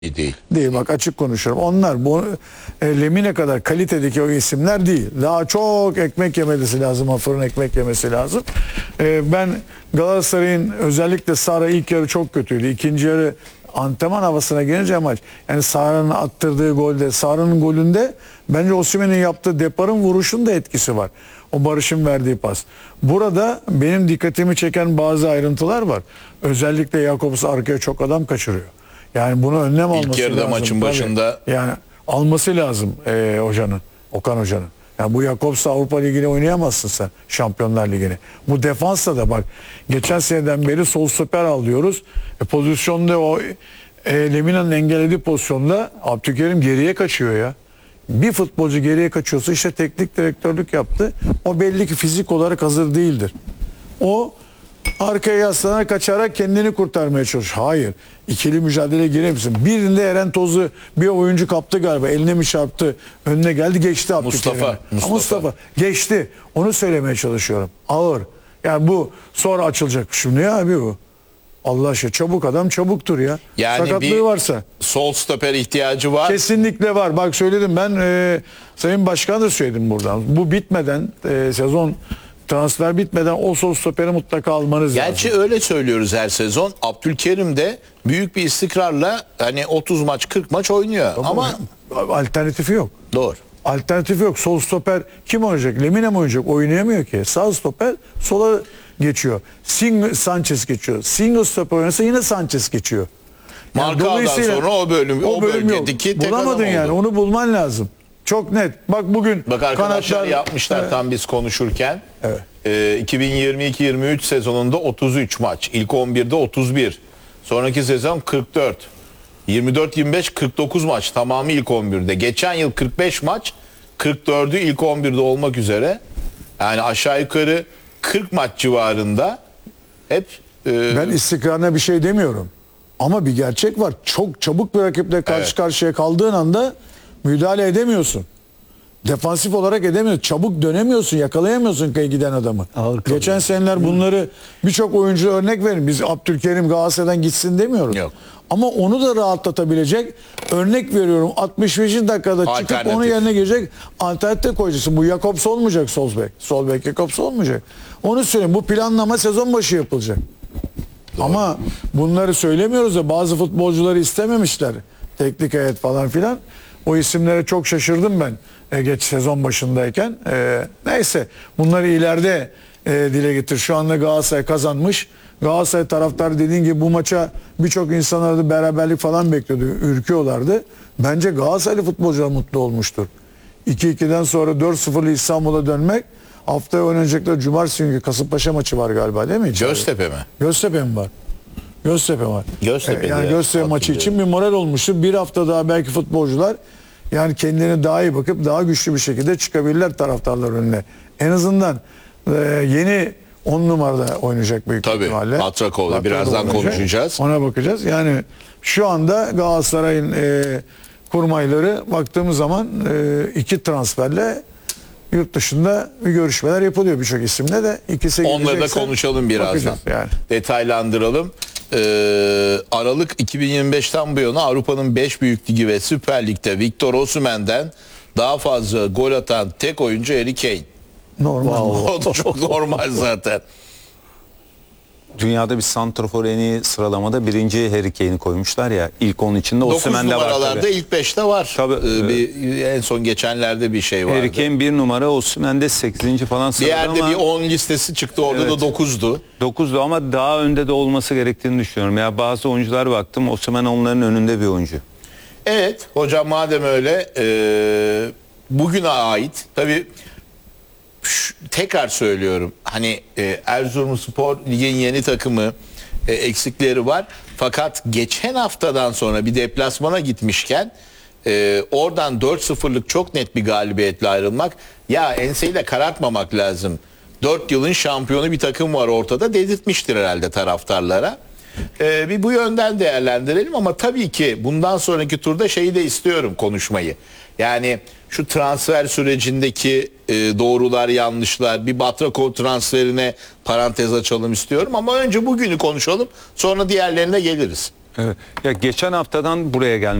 değil. Değil, bak açık konuşuyorum. Onlar bu Lemine kadar kalitedeki o isimler değil. Daha çok ekmek yemesi lazım, fırın ekmek yemesi lazım. Ben Galatasaray'ın özellikle Sara ilk yarı çok kötüydü. İkinci yarı antrenman havasına gelince maç. Yani Sara'nın attırdığı golde, Sara'nın golünde bence Osimhen'in yaptığı deparın vuruşun da etkisi var. O Barış'ın verdiği pas. Burada benim dikkatimi çeken bazı ayrıntılar var. Özellikle Jakobs arkaya çok adam kaçırıyor. Yani bunu önlem alması lazım. İlk yarıda maçın tabii. başında. Yani alması lazım hocanın, Okan hocanın. Yani bu Jakobs'la Avrupa Ligi'ni oynayamazsın sen, Şampiyonlar Ligi'ni. Bu defansla da bak, geçen seneden beri sol stoper al diyoruz. Pozisyonda o Lemina'nın engellediği pozisyonda Abdülkerim geriye kaçıyor ya. Bir futbolcu geriye kaçıyorsa işte teknik direktörlük yaptı. O belli ki fizik olarak hazır değildir. O arkaya yaslanarak kaçarak kendini kurtarmaya çalışıyor. Hayır. İkili mücadeleye giremiyorsun. Birinde Eren Toz'u bir oyuncu kaptı galiba. Eline mi çarptı? Önüne geldi, geçti Abdülkerim'e. Mustafa geçti. Onu söylemeye çalışıyorum. Ağır. Yani bu sonra açılacak. Şimdi ya abi bu. Allah aşkına çabuk adam çabuktur ya. Yani sakatlığı varsa. Sol stoper ihtiyacı var. Kesinlikle var. Bak söyledim ben, Sayın Başkan da söyledim buradan. Bu bitmeden, sezon transfer bitmeden o sol stoperi mutlaka almanız Gerçi lazım. öyle söylüyoruz her sezon. Abdülkerim de büyük bir istikrarla hani 30 maç 40 maç oynuyor. Ama Alternatifi yok. doğru. Alternatifi yok. Sol stoper kim oynayacak? Lemine mi oynayacak? Oynayamıyor ki. Sağ stoper sola geçiyor. Sanchez geçiyor. Single stoper oynasa yine Sanchez geçiyor. Markao'dan sonra o bölüm yok. bölgedeki tek adam Bulamadın oldu. yani. Onu bulman lazım. Çok net. Bak bugün Bak arkadaşlar kanatlar yapmışlar tam biz konuşurken. Evet. 2022-23 sezonunda 33 maç. İlk 11'de 31. Sonraki sezon 44. 24-25 49 maç tamamı ilk 11'de. Geçen yıl 45 maç, 44'ü ilk 11'de olmak üzere. Yani aşağı yukarı 40 maç civarında hep Ben istikrarına bir şey demiyorum. Ama bir gerçek var. Çok çabuk bir rakiple karşı karşıya kaldığın anda müdahale edemiyorsun. Defansif olarak edemiyorsun. Çabuk dönemiyorsun, yakalayamıyorsun giden adamı. Geçen seneler bunları birçok oyuncu örnek verin. Biz Abdülkerim Galatasaray'dan gitsin demiyoruz. Yok. Ama onu da rahatlatabilecek, örnek veriyorum, 65. dakikada çıkıp Alternatif. onun yerine gelecek alternatif koyacaksın. Bu Jakobs olmayacak sol bek. Sol bek Jakobs olmayacak. Onu söyleyeyim. Bu planlama sezon başı yapılacak. Doğru. Ama bunları söylemiyoruz da bazı futbolcuları istememişler. Teknik heyet falan filan. O isimlere çok şaşırdım ben geç sezon başındayken. Neyse bunları ileride dile getir. Şu anda Galatasaray kazanmış. Galatasaray taraftarı dediğin gibi bu maça birçok insanlar da beraberlik falan bekliyordu. Ürküyorlardı. Bence Galatasaraylı futbolcular mutlu olmuştur. 2-2'den sonra 4-0'lı İstanbul'a dönmek. Haftaya oynayacaklar cumartesi günü Kasımpaşa maçı var galiba değil mi? Göztepe mi? Göztepe mi var? Göztepe var. Göztepe Yani Göztepe maçı için bir moral olmuştu. Bir hafta daha belki futbolcular yani kendilerine daha iyi bakıp daha güçlü bir şekilde çıkabilirler taraftarlar önüne. En azından yeni 10 numarada oynayacak büyük ihtimalle. Tabii. Batrakov'la birazdan konuşacağız. Ona bakacağız. Yani şu anda Galatasaray'ın kurmayları baktığımız zaman iki transferle yurt dışında bir görüşmeler yapılıyor birçok isimle de. İkisi onları da konuşalım birazdan. Yani. Detaylandıralım. Aralık 2025'ten bu yana Avrupa'nın 5 büyük ligi ve Süper Lig'de Victor Osimhen'den daha fazla gol atan tek oyuncu Harry Kane. Normal. O da çok normal zaten. Dünyada bir santrafor en iyi sıralamada birinci Harry Kane'i koymuşlar ya. İlk onun içinde 9 Osimhen'de var numaralarda tabii. ilk 5'te var. Tabii. En son geçenlerde bir şey vardı. Harry Kane 1 numara, Osimhen'de 8. falan Bir sırada yerde ama bir 10 listesi çıktı orada Evet. da 9'du. 9'du ama daha önde de olması gerektiğini düşünüyorum. Ya bazı oyuncular baktım, Osimhen onların önünde bir oyuncu. Evet hocam madem öyle bugüne ait tabii tekrar söylüyorum hani Erzurumspor ligin yeni takımı eksikleri var fakat geçen haftadan sonra bir deplasmana gitmişken oradan 4-0'lık çok net bir galibiyetle ayrılmak ya enseyi de karartmamak lazım. 4 yılın şampiyonu bir takım var ortada dedirtmiştir herhalde taraftarlara. Bir bu yönden değerlendirelim ama tabii ki bundan sonraki turda şeyi de istiyorum konuşmayı. Yani şu transfer sürecindeki doğrular yanlışlar bir Batrakov transferine parantez açalım istiyorum ama önce bugünü konuşalım sonra diğerlerine geliriz. Evet. Ya geçen haftadan buraya gelmek